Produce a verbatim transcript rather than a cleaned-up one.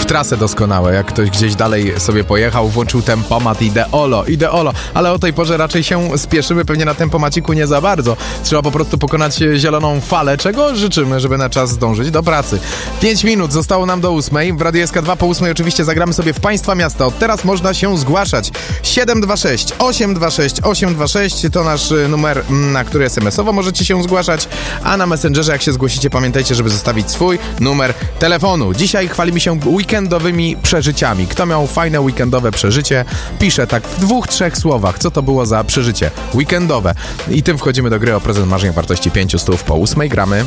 trasę doskonałe. Jak ktoś gdzieś dalej sobie pojechał, włączył tempomat, ideolo, ideolo. Ale o tej porze raczej się spieszymy, pewnie na tempomaciku nie za bardzo. Trzeba po prostu pokonać zieloną falę, czego życzymy, żeby na czas zdążyć do pracy. Pięć minut zostało nam do ósmej. W Radiu S K dwa po ósmej oczywiście zagramy sobie w Państwa Miasta. Od teraz można się zgłaszać. siedem dwa sześć osiem dwa sześć osiem dwa sześć to nasz numer, na który es em es owo możecie się zgłaszać, a na Messengerze jak się zgłosicie, pamiętajcie, żeby zostawić swój numer telefonu. Dzisiaj chwalimy się weekendowymi przeżyciami. Kto miał fajne weekendowe przeżycie, pisze tak w dwóch, trzech słowach, co to było za przeżycie weekendowe. I tym wchodzimy do gry o prezent marzeń w wartości pięciu stów. Po ósmej gramy.